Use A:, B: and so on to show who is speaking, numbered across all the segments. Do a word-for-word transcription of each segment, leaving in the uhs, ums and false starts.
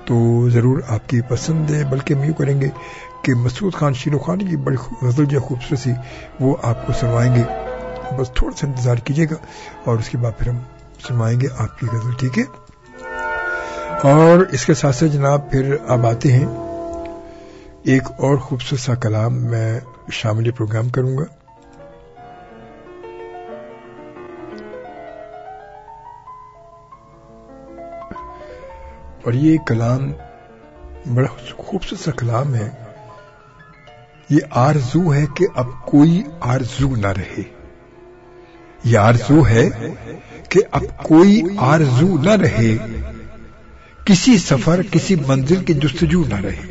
A: تو ضرور آپ کی پسند ہے. بلکہ ہم یوں کریں گے کہ مسعود خان شیلو خان کی بڑی غزل جو خوبصورت سی وہ آپ کو سنوائیں گے. بس تھوڑا سا انتظار کیجیے گا اور اس کے بعد پھر ہم سنوائیں گے آپ کی غزل. ٹھیک ہے؟ اور اس کے ساتھ ساتھ جناب پھر اب آتے ہیں ایک اور خوبصورت سا کلام میں شامل پروگرام کروں گا. اور یہ کلام بڑا خوبصورت سا کلام ہے. یہ آرزو ہے کہ اب کوئی آرزو نہ رہے. یہ آرزو ہے کہ اب کوئی آرزو نہ رہے, کسی سفر کسی منزل کی جستجو نہ رہے.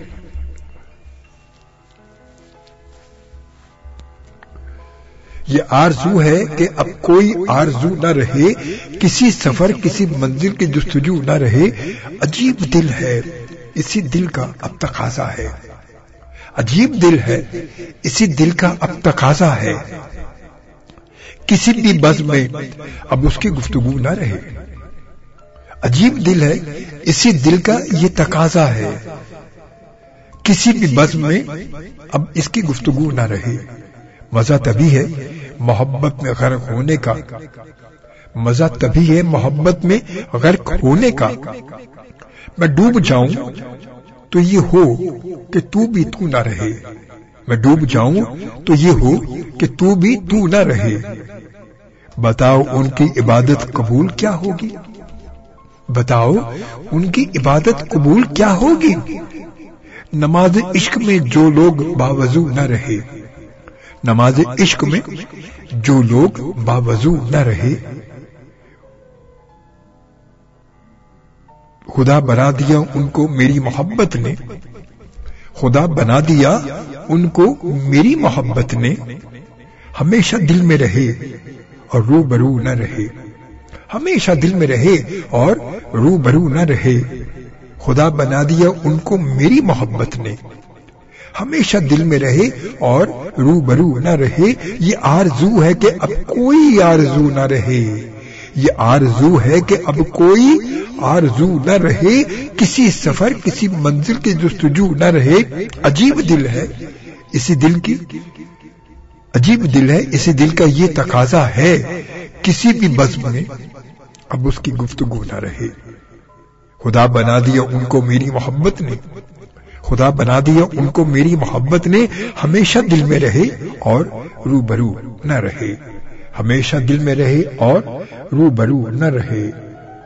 A: یہ آرزو ہے کہ اب کوئی آرزو نہ رہے, کسی سفر کسی منزل کی جستجو نہ رہے. عجیب دل ہے اسی دل کا اب تقاضا ہے. عجیب دل ہے اسی دل کا اب تقاضا ہے. کسی بھی بز میں اب اس کی گفتگو نہ رہے. عجیب دل ہے اسی دل کا یہ تقاضا ہے. کسی بھی بز میں اب اس کی گفتگو نہ رہے. مزہ تبھی ہے محبت میں غرق ہونے کا. مزہ تبھی ہے محبت میں غرق ہونے کا. میں ڈوب جاؤں تو یہ ہو کہ تو بھی تو نہ رہے. میں ڈوب جاؤں تو یہ ہو کہ تو بھی تو نہ رہے. بتاؤ ان کی عبادت قبول کیا ہوگی. بتاؤ ان کی عبادت قبول کیا ہوگی. نماز عشق میں جو لوگ باوضو نہ رہے. نماز عشق میں جو لوگ باوضو نہ رہے. خدا بنا دیا ان کو میری محبت نے. خدا بنا دیا ان کو میری محبت نے. ہمیشہ دل میں رہے اور رو برو نہ رہے. ہمیشہ دل میں رہے اور رو برو نہ رہے. خدا بنا دیا ان کو میری محبت نے. ہمیشہ دل میں رہے اور رو برو نہ رہے. یہ آرزو ہے کہ اب کوئی آرزو نہ رہے. یہ آرزو ہے کہ اب کوئی آرزو نہ رہے. کسی سفر کسی منزل کی جستجو نہ رہے. عجیب دل ہے اسی دل کی عجیب دل ہے اسی دل کا یہ تقاضا ہے. کسی بھی بزم میں اب اس کی گفتگو نہ رہے. خدا بنا دیا ان کو میری محبت نے. خدا بنا دیا ان کو میری محبت نے. ہمیشہ دل میں رہے اور رو برو نہ رہے. ہمیشہ دل میں رہے اور رو برو نہ رہے.